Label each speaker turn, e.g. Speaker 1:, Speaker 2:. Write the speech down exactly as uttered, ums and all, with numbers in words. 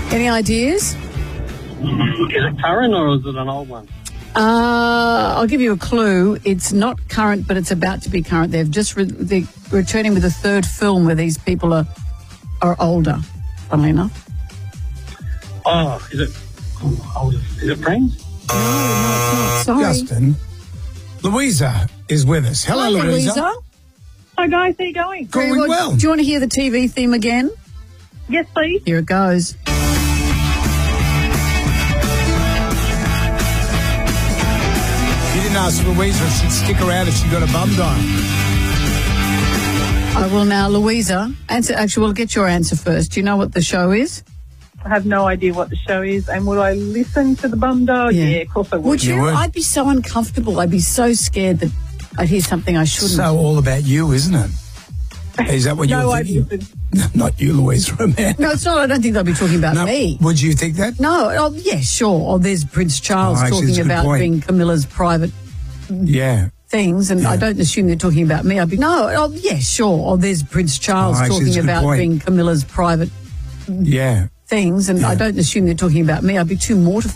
Speaker 1: Any ideas?
Speaker 2: Is it current or is it an old one?
Speaker 1: Uh, I'll give you a clue. It's not current, but it's about to be current. They've just re- they're returning with a third film where these people are are older, funnily enough.
Speaker 2: Oh, is it oh, older? Is it Friends?
Speaker 1: No, no, it's not. Sorry.
Speaker 3: Justin, Louisa is with us. Hello,
Speaker 1: Hi,
Speaker 3: Louisa.
Speaker 1: Louisa.
Speaker 4: Hi guys, how you going?
Speaker 1: Very
Speaker 3: Going well.
Speaker 1: Do you want to hear the T V theme again?
Speaker 4: Yes, please.
Speaker 1: Here it goes.
Speaker 3: You didn't ask Louisa if she'd stick around if she got a bum dial.
Speaker 1: I will now, Louisa. Answer. Actually, we'll get your answer first. Do you know what the show is?
Speaker 4: I have no idea what the show is, and will I listen to the bum dog?
Speaker 1: Yeah.
Speaker 4: Yeah, of course I would.
Speaker 1: Would you?
Speaker 3: You would.
Speaker 1: I'd be so uncomfortable. I'd be so scared that I'd hear something I shouldn't.
Speaker 3: So all about you, isn't it? Is that what you
Speaker 4: No,
Speaker 3: were
Speaker 4: I
Speaker 3: thinking?
Speaker 4: listen.
Speaker 3: Not you, Louisa Romano.
Speaker 1: No, it's not. I don't think they'll be talking about
Speaker 3: No,
Speaker 1: me.
Speaker 3: would you think that?
Speaker 1: No. Oh, yeah, sure. Oh, there's Prince Charles
Speaker 3: Oh, actually,
Speaker 1: talking
Speaker 3: it's a good
Speaker 1: about
Speaker 3: point.
Speaker 1: being Camilla's private
Speaker 3: Yeah.
Speaker 1: things, and
Speaker 3: Yeah.
Speaker 1: I don't assume they're talking about me. I'd be, no, oh, yeah, sure. Oh, there's Prince Charles
Speaker 3: Oh, actually, it's
Speaker 1: talking
Speaker 3: a good
Speaker 1: about
Speaker 3: point.
Speaker 1: being Camilla's private
Speaker 3: Yeah.
Speaker 1: things, and
Speaker 3: Yeah.
Speaker 1: I don't assume they're talking about me. I'd be too mortified.